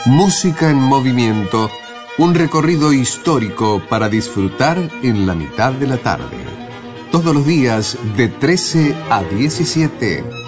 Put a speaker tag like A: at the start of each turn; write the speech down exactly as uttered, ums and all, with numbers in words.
A: Música en movimiento, un recorrido histórico para disfrutar en la mitad de la tarde. Todos los días de trece a diecisiete.